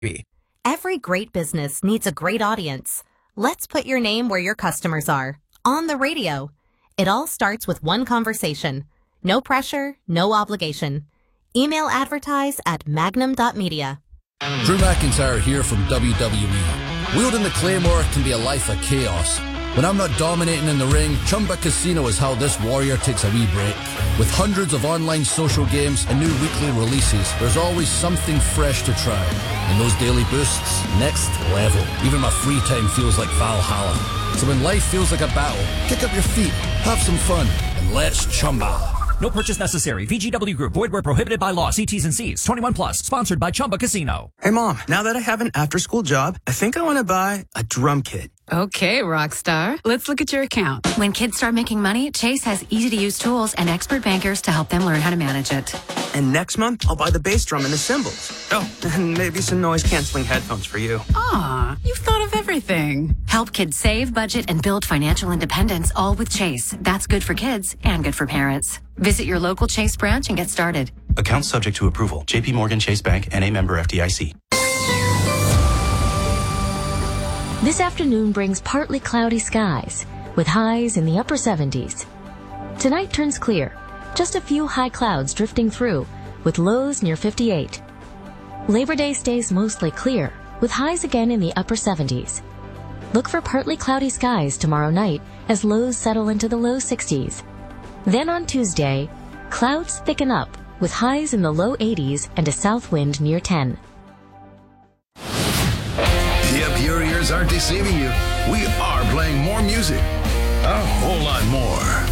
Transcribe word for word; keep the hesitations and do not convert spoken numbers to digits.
Every great business needs a great audience. Let's put your name where your customers are. On the radio. It all starts with one conversation. No pressure, no obligation. Email advertise at magnum dot media. Drew McIntyre here from W W E. Wielding the Claymore can be a life of chaos. When I'm not dominating in the ring, Chumba Casino is how this warrior takes a wee break. With hundreds of online social games and new weekly releases, there's always something fresh to try. And those daily boosts, next level. Even my free time feels like Valhalla. So when life feels like a battle, kick up your feet, have some fun, and let's Chumba. No purchase necessary. V G W Group. Void where prohibited by law. See T's and C's. twenty-one plus. Sponsored by Chumba Casino. Hey, Mom. Now that I have an after-school job, I think I want to buy a drum kit. Okay, rock star. Let's look at your account. When kids start making money, Chase has easy-to-use tools and expert bankers to help them learn how to manage it. And next month, I'll buy the bass drum and the cymbals. Oh, and maybe some noise-canceling headphones for you. Aw, you've thought of everything. Help kids save, budget, and build financial independence, all with Chase. That's good for kids and good for parents. Visit your local Chase branch and get started. Account subject to approval. J P Morgan Chase Bank, N A member F D I C. This afternoon brings partly cloudy skies, with highs in the upper seventies. Tonight turns clear, just a few high clouds drifting through, with lows near fifty-eight. Labor Day stays mostly clear, with highs again in the upper seventies. Look for partly cloudy skies tomorrow night as lows settle into the low sixties. Then on Tuesday, clouds thicken up, with highs in the low eighties and a south wind near ten. Yep, your ears aren't deceiving you. We are playing more music. A whole lot more.